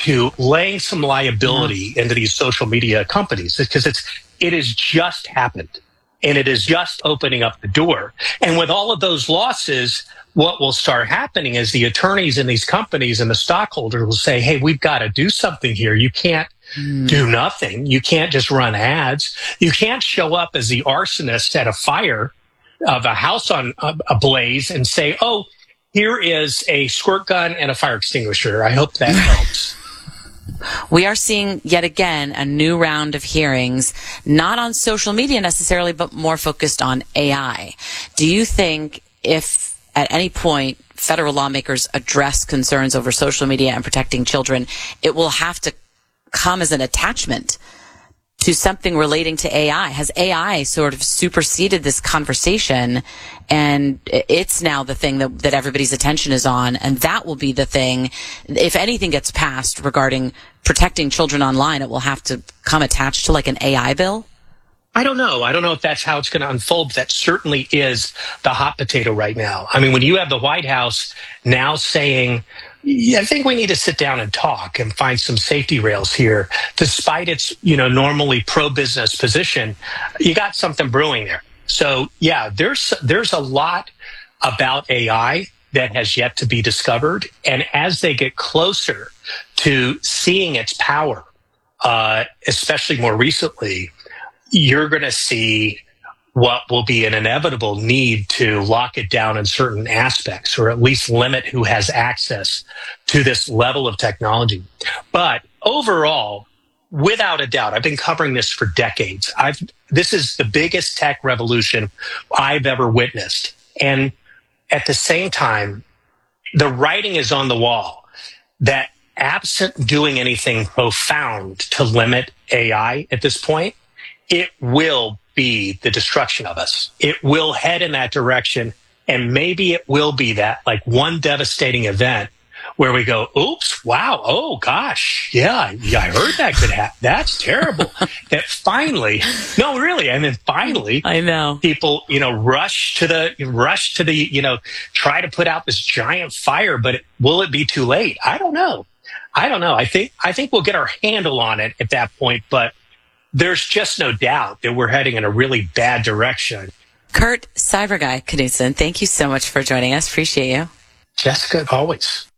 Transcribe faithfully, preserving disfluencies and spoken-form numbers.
to laying some liability yeah. into these social media companies, because it's it has just happened, and it is just opening up the door. And with all of those losses, what will start happening is the attorneys in these companies and the stockholders will say, hey, we've got to do something here. You can't mm. do nothing. You can't just run ads. You can't show up as the arsonist at a fire of a house on a, a blaze and say, oh, here is a squirt gun and a fire extinguisher. I hope that helps. We are seeing yet again a new round of hearings, not on social media necessarily, but more focused on A I. Do you think if at any point federal lawmakers address concerns over social media and protecting children, it will have to come as an attachment to something relating to A I? Has A I sort of superseded this conversation, and it's now the thing that, that everybody's attention is on, and that will be the thing, if anything gets passed regarding protecting children online, it will have to come attached to like an A I bill? I don't know. I don't know if that's how it's going to unfold. That certainly is the hot potato right now. I mean, when you have the White House now saying, yeah, I think we need to sit down and talk and find some safety rails here, despite its, you know, normally pro-business position, you got something brewing there. So, yeah, there's there's a lot about A I that has yet to be discovered. And as they get closer to seeing its power, uh, especially more recently, you're going to see what will be an inevitable need to lock it down in certain aspects, or at least limit who has access to this level of technology. But overall, without a doubt, I've been covering this for decades. I've, this is the biggest tech revolution I've ever witnessed. And at the same time, the writing is on the wall that absent doing anything profound to limit A I at this point, it will be the destruction of us. It will head in that direction, and maybe it will be that like one devastating event where we go, oops, wow, oh gosh, yeah, yeah, I heard that could happen. That's terrible. That finally, no, really, I mean, finally, I know people, you know, rush to the rush to the, you know, try to put out this giant fire, but it, will it be too late? I don't know. I don't know. I think I think we'll get our handle on it at that point, but there's just no doubt that we're heading in a really bad direction. Kurt Cyberguy Knudsen, thank you so much for joining us. Appreciate you. Jessica, always.